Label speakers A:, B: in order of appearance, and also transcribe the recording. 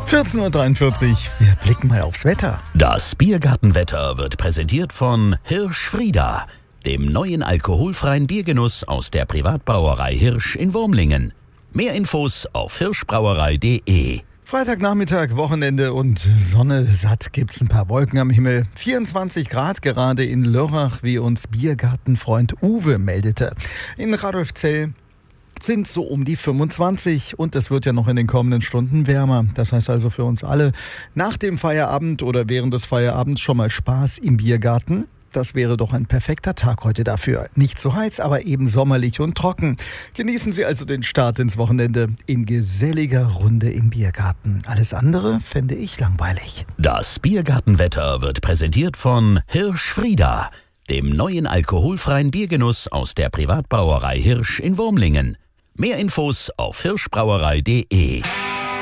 A: 14:43 Uhr, wir blicken mal aufs Wetter.
B: Das Biergartenwetter wird präsentiert von Hirsch Frieda, dem neuen alkoholfreien Biergenuss aus der Privatbrauerei Hirsch in Wurmlingen. Mehr Infos auf hirschbrauerei.de.
A: Freitagnachmittag, Wochenende und Sonne satt, gibt's ein paar Wolken am Himmel. 24 Grad gerade in Lörrach, wie uns Biergartenfreund Uwe meldete. In Radolfzell sind so um die 25 und es wird ja noch in den kommenden Stunden wärmer. Das heißt also für uns alle nach dem Feierabend oder während des Feierabends schon mal Spaß im Biergarten. Das wäre doch ein perfekter Tag heute dafür. Nicht zu heiß, aber eben sommerlich und trocken. Genießen Sie also den Start ins Wochenende in geselliger Runde im Biergarten. Alles andere fände ich langweilig.
B: Das Biergartenwetter wird präsentiert von Hirsch Frieda, dem neuen alkoholfreien Biergenuss aus der Privatbrauerei Hirsch in Wurmlingen. Mehr Infos auf hirschbrauerei.de.